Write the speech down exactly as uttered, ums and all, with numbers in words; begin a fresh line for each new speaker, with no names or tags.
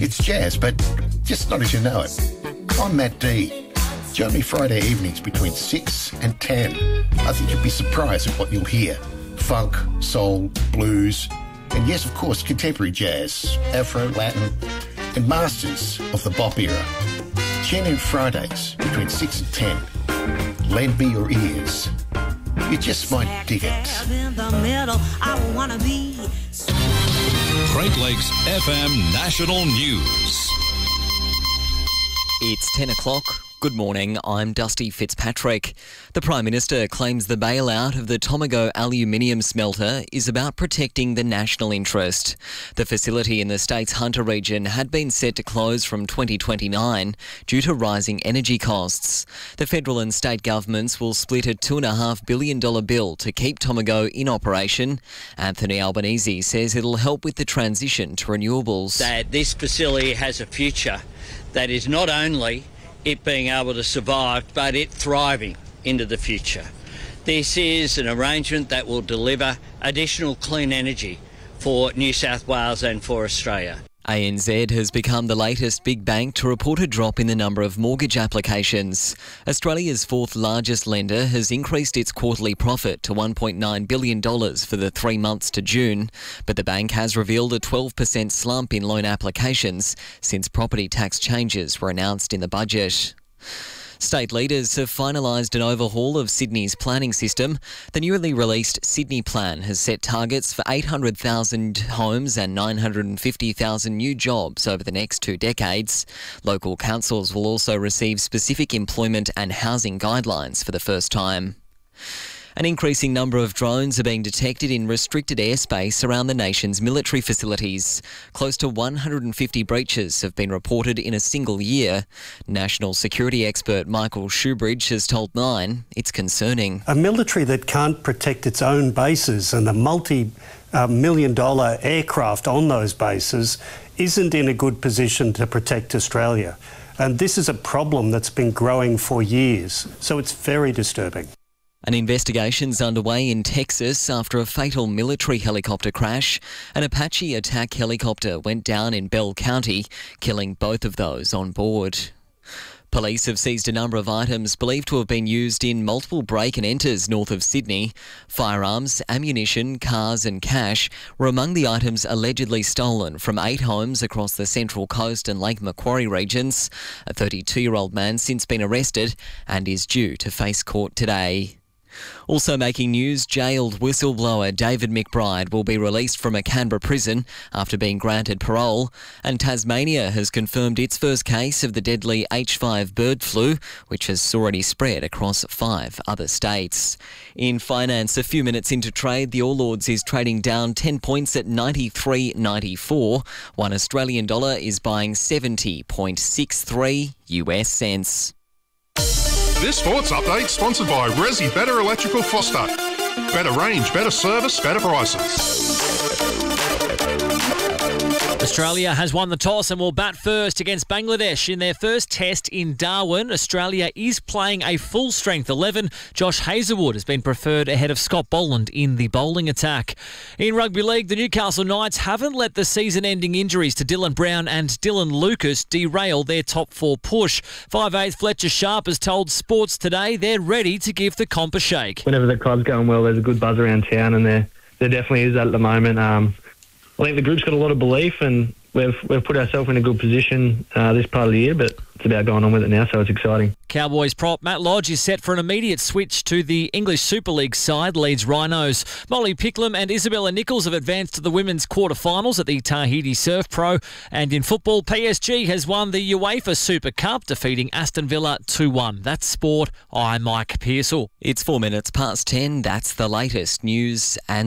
It's jazz, but just not as you know it. I'm Matt D. Join me Friday evenings between six and ten. I think you'll be surprised at what you'll hear. Funk, soul, blues, and yes, of course, contemporary jazz, Afro, Latin, and masters of the bop era. Tune in Fridays between six and ten. Lend me your ears. You just might dig it.
In the middle, I wanna be.
Great Lakes F M National News.
It's ten o'clock. Good morning, I'm Dusty Fitzpatrick. The Prime Minister claims the bailout of the Tomago aluminium smelter is about protecting the national interest. The facility in the state's Hunter region had been set to close from twenty twenty-nine due to rising energy costs. The federal and state governments will split a two point five billion dollars bill to keep Tomago in operation. Anthony Albanese says it'll help with the transition to renewables.
That this facility has a future that is not only it being able to survive, but it thriving into the future. This is an arrangement that will deliver additional clean energy for New South Wales and for Australia.
A N Z has become the latest big bank to report a drop in the number of mortgage applications. Australia's fourth largest lender has increased its quarterly profit to one point nine billion dollars for the three months to June, but the bank has revealed a twelve percent slump in loan applications since property tax changes were announced in the budget. State leaders have finalised an overhaul of Sydney's planning system. The newly released Sydney Plan has set targets for eight hundred thousand homes and nine hundred fifty thousand new jobs over the next two decades. Local councils will also receive specific employment and housing guidelines for the first time. An increasing number of drones are being detected in restricted airspace around the nation's military facilities. Close to one hundred fifty breaches have been reported in a single year. National security expert Michael Shoebridge has told Nine it's concerning.
A military that can't protect its own bases and the multi-million dollar aircraft on those bases isn't in a good position to protect Australia. And this is a problem that's been growing for years, so it's very disturbing.
An investigation's underway in Texas after a fatal military helicopter crash. An Apache attack helicopter went down in Bell County, killing both of those on board. Police have seized a number of items believed to have been used in multiple break and enters north of Sydney. Firearms, ammunition, cars and cash were among the items allegedly stolen from eight homes across the Central Coast and Lake Macquarie regions. A thirty-two-year-old man since been arrested and is due to face court today. Also making news, jailed whistleblower David McBride will be released from a Canberra prison after being granted parole, and Tasmania has confirmed its first case of the deadly H five bird flu, which has already spread across five other states. In finance, a few minutes into trade, the All Ords is trading down ten points at ninety-three ninety-four. One Australian dollar is buying seventy point six three U S cents.
This sports update sponsored by Resi Better Electrical Foster. Better range, better service, better prices.
Australia has won the toss and will bat first against Bangladesh in their first test in Darwin. Australia is playing a full-strength eleven. Josh Hazlewood has been preferred ahead of Scott Boland in the bowling attack. In rugby league, the Newcastle Knights haven't let the season-ending injuries to Dylan Brown and Dylan Lucas derail their top four push. five eighth Fletcher Sharp has told Sports Today they're ready to give the comp a shake.
Whenever the club's going well, there's a good buzz around town, and there there definitely is that at the moment. Um, I think the group's got a lot of belief, and we've we've put ourselves in a good position uh, this part of the year, but it's about going on with it now, so it's exciting.
Cowboys prop Matt Lodge is set for an immediate switch to the English Super League side, Leeds Rhinos. Molly Picklum and Isabella Nichols have advanced to the women's quarterfinals at the Tahiti Surf Pro. And in football, P S G has won the UEFA Super Cup, defeating Aston Villa two one. That's sport. I'm Mike Pearsall.
It's four minutes past ten. That's the latest news and